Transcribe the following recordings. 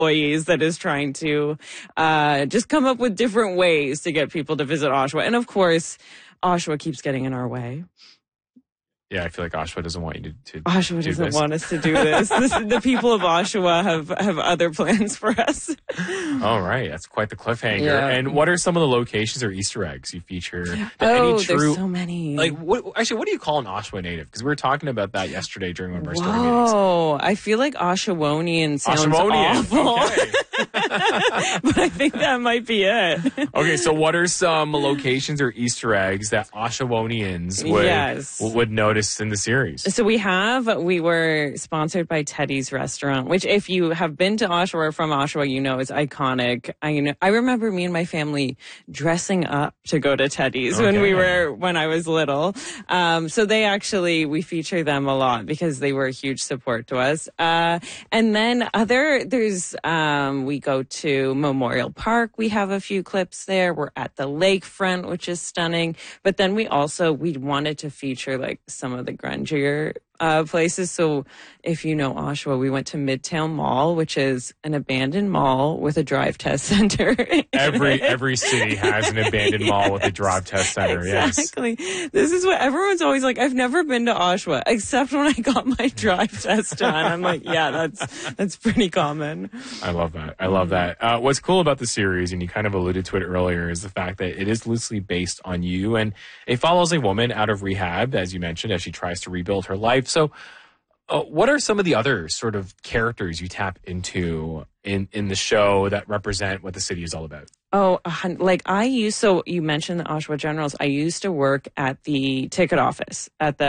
employees that is trying to just come up with different ways to get people to visit Oshawa. And of course, Oshawa keeps getting in our way. Yeah, I feel like Oshawa doesn't want you to Oshawa do doesn't this. want us to do this. The people of Oshawa have other plans for us. All right, that's quite the cliffhanger. Yeah. And what are some of the locations or Easter eggs you feature? There's so many. Like, what do you call an Oshawa native? Because we were talking about that yesterday during one of our story meetings. Oh, I feel like Oshawonian sounds awful. Okay. But I think that might be it. Okay, so what are some locations or Easter eggs that Oshawonians would notice in the series? So we were sponsored by Teddy's Restaurant, which if you have been to Oshawa or from Oshawa, you know is iconic. I remember me and my family dressing up to go to Teddy's when I was little. So we feature them a lot because they were a huge support to us. And then we go to Memorial Park. We have a few clips there. We're at the lakefront, which is stunning. But then we wanted to feature like some of the grungier places. So if you know Oshawa, we went to Midtown Mall, which is an abandoned mall with a drive test center. Every city has an abandoned mall with a drive test center. Exactly. Yes. This is what everyone's always like. I've never been to Oshawa except when I got my drive test done. I'm like, yeah, that's pretty common. I love that. What's cool about the series, and you kind of alluded to it earlier, is the fact that it is loosely based on you, and it follows a woman out of rehab, as you mentioned, as she tries to rebuild her life. So what are some of the other sort of characters you tap into in the show that represent what the city is all about? Oh, so you mentioned the Oshawa Generals. I used to work at the ticket office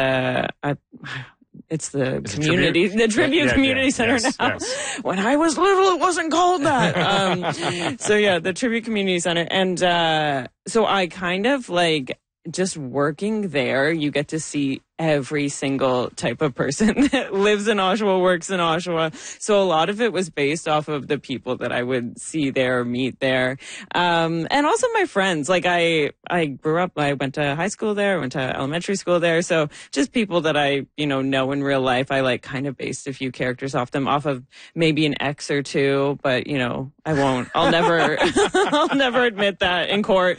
it's the Tribute Community Center now. Yes. When I was little, it wasn't called that. The Tribute Community Center. And so I kind of like just working there, you get to see every single type of person that lives in Oshawa, works in Oshawa. So a lot of it was based off of the people that I would see there, meet there. And also my friends. Like I grew up, I went to high school there, went to elementary school there. So just people that I, know in real life. I like kind of based a few characters off of maybe an ex or two, but I won't. I'll never I'll never admit that in court.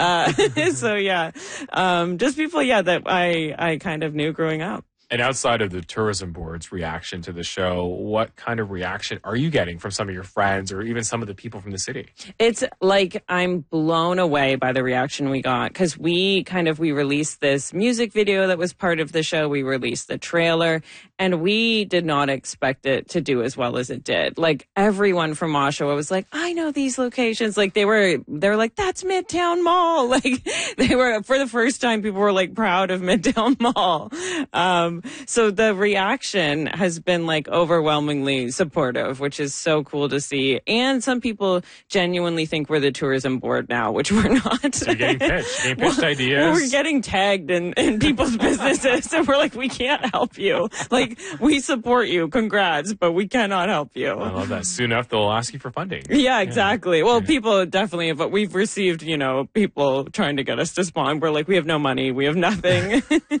Just people, that I kind of knew growing up. And outside of the tourism board's reaction to the show, what kind of reaction are you getting from some of your friends or even some of the people from the city? It's like I'm blown away by the reaction we got because we released this music video that was part of the show. We released the trailer and we did not expect it to do as well as it did. Like everyone from Oshawa was like, I know these locations. Like they were like, that's Midtown Mall. Like they were, for the first time, people were like proud of Midtown Mall. So the reaction has been like overwhelmingly supportive, which is so cool to see. And some people genuinely think we're the tourism board now, which we're not. So you're getting pitched ideas. We're getting tagged in people's businesses. And we're like, we can't help you. Like, we support you. Congrats, but we cannot help you. I love that. Soon enough, they'll ask you for funding. Yeah, exactly. Well, people definitely, but we've received, people trying to get us to spawn. We're like, we have no money. We have nothing.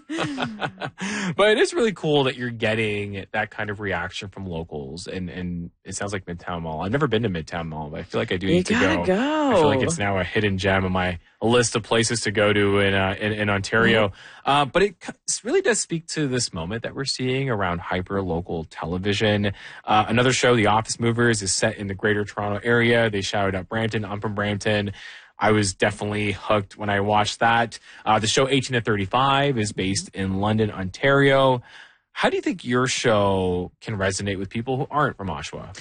But it is really cool that you're getting that kind of reaction from locals, and it sounds like Midtown Mall. I've never been to Midtown Mall, but I feel like I do need to go. I feel like it's now a hidden gem on my list of places to go to in Ontario. Mm-hmm. But it really does speak to this moment that we're seeing around hyper-local television. Another show, The Office Movers, is set in the Greater Toronto Area. They shouted out Brampton. I'm from Brampton. I was definitely hooked when I watched that. The show 18 to 35 is based in London, Ontario. How do you think your show can resonate with people who aren't from Oshawa?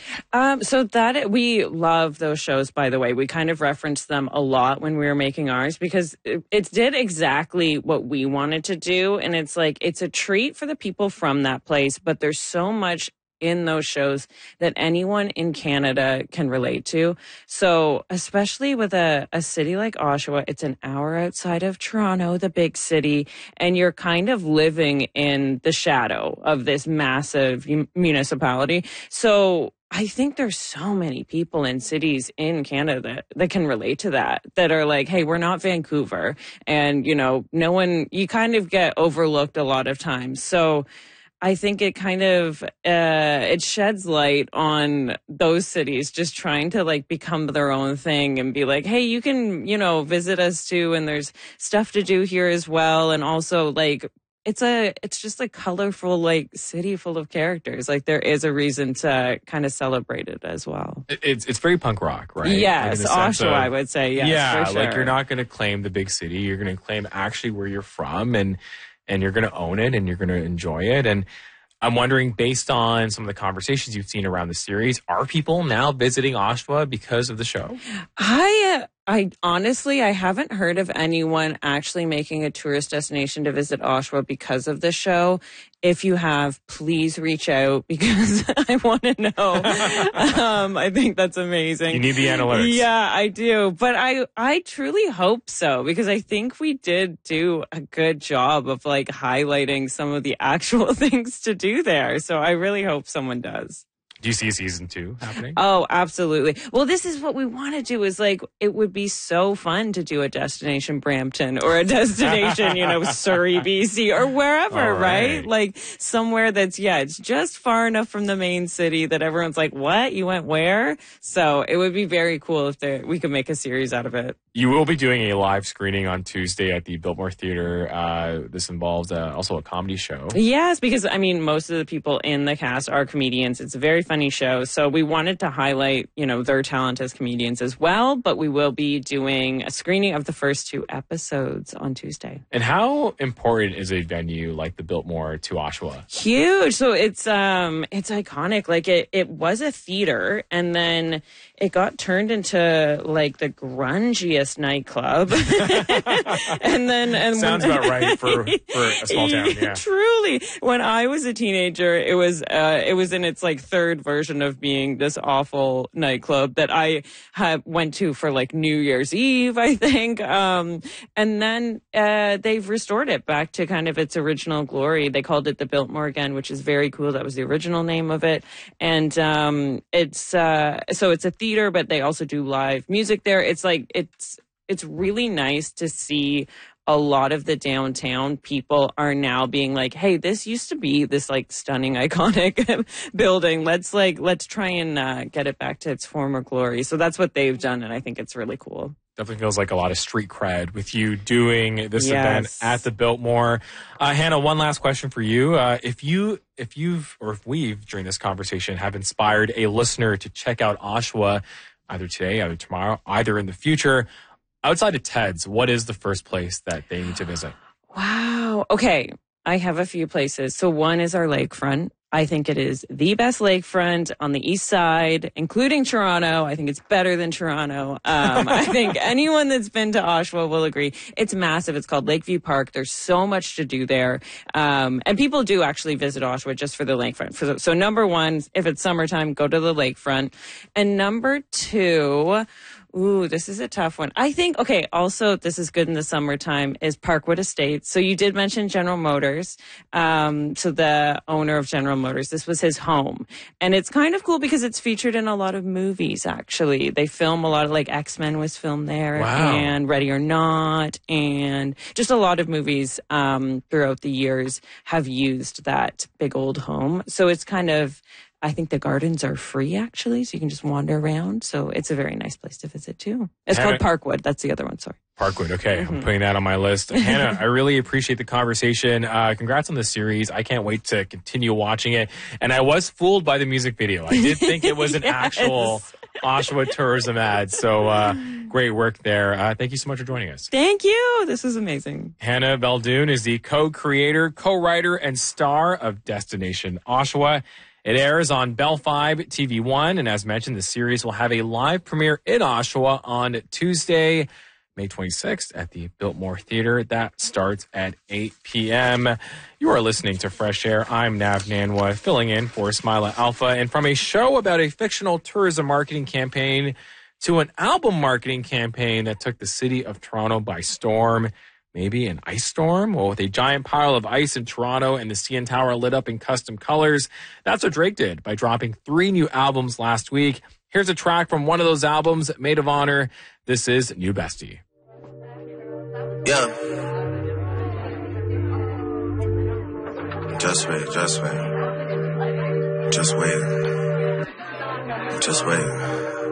We love those shows, by the way. We kind of referenced them a lot when we were making ours because it did exactly what we wanted to do. And it's like, it's a treat for the people from that place, but there's so much in those shows that anyone in Canada can relate to. So especially with a city like Oshawa, it's an hour outside of Toronto, the big city, and you're kind of living in the shadow of this massive municipality. So I think there's so many people in cities in Canada that can relate to that are like, hey, we're not Vancouver. And, you kind of get overlooked a lot of times. So I think it kind of, it sheds light on those cities just trying to like become their own thing and be like, hey, you can, visit us too. And there's stuff to do here as well. And also like, it's just a colorful like city full of characters. Like there is a reason to kind of celebrate it as well. It's very punk rock, right? Yes, Oshawa, I would say. Yes, yeah, for sure. Like you're not going to claim the big city. You're going to claim actually where you're from, and you're going to own it and you're going to enjoy it. And I'm wondering, based on some of the conversations you've seen around the series, are people now visiting Oshawa because of the show? I honestly, I haven't heard of anyone actually making a tourist destination to visit Oshawa because of the show. If you have, please reach out because I want to know. I think that's amazing. You need the analytics. Yeah, I do. But I truly hope so because I think we did do a good job of like highlighting some of the actual things to do there. So I really hope someone does. Do you see season 2 happening? Oh, absolutely. Well, this is what we want to do is like, it would be so fun to do a destination Brampton or a destination, Surrey, BC or wherever, right? Like somewhere that's, it's just far enough from the main city that everyone's like, what? You went where? So it would be very cool if we could make a series out of it. You will be doing a live screening on Tuesday at the Biltmore Theatre. This involves also a comedy show. Yes, because most of the people in the cast are comedians. It's a very funny show. So we wanted to highlight, their talent as comedians as well. But we will be doing a screening of the first 2 episodes on Tuesday. And how important is a venue like the Biltmore to Oshawa? Huge. So it's iconic. Like it was a theater and then it got turned into like the grungiest nightclub. and sounds about right for a small town. Yeah. Truly. When I was a teenager, it was in its like third version of being this awful nightclub that I went to for like New Year's Eve, I think. And then they've restored it back to kind of its original glory. They called it the Biltmore again, which is very cool. That was the original name of it. And it's a theater, but they also do live music there. It's like it's really nice to see a lot of the downtown people are now being like, hey, this used to be this like stunning, iconic building. Let's try and get it back to its former glory. So that's what they've done. And I think it's really cool. Definitely feels like a lot of street cred with you doing this event at the Biltmore. Hannah, one last question for you. If we've, during this conversation, have inspired a listener to check out Oshawa either today, either tomorrow, either in the future, outside of Ted's, what is the first place that they need to visit? Wow. Okay. I have a few places. So one is our lakefront. I think it is the best lakefront on the east side, including Toronto. I think it's better than Toronto. I think anyone that's been to Oshawa will agree. It's massive. It's called Lakeview Park. There's so much to do there. And people do actually visit Oshawa just for the lakefront. So number one, if it's summertime, go to the lakefront. And number two, ooh, this is a tough one. I think, okay, also this is good in the summertime, is Parkwood Estates. So you did mention General Motors. So the owner of General Motors, this was his home. And it's kind of cool because it's featured in a lot of movies, actually. They film a lot of, like, X-Men was filmed there. Wow. And Ready or Not. And just a lot of movies throughout the years have used that big old home. So it's kind of, I think the gardens are free, actually, so you can just wander around. So it's a very nice place to visit, too. It's called Parkwood. That's the other one, sorry. Parkwood, okay. Mm-hmm. I'm putting that on my list. Hannah, I really appreciate the conversation. Congrats on the series. I can't wait to continue watching it. And I was fooled by the music video. I did think it was an actual Oshawa tourism ad. So great work there. Thank you so much for joining us. Thank you. This was amazing. Hannah Baldoon is the co-creator, co-writer, and star of Destination Oshawa. It airs on Bell 5 TV1, and as mentioned, the series will have a live premiere in Oshawa on Tuesday, May 26th at the Biltmore Theatre. That starts at 8 p.m. You are listening to Fresh Air. I'm Nav Nanwa, filling in for Smilah Alpha. And from a show about a fictional tourism marketing campaign to an album marketing campaign that took the city of Toronto by storm, maybe an ice storm? Well, with a giant pile of ice in Toronto and the CN Tower lit up in custom colors. That's what Drake did by dropping 3 new albums last week. Here's a track from one of those albums, Maid of Honor. This is New Bestie. Yeah. Just wait, just wait. Just wait. Just wait.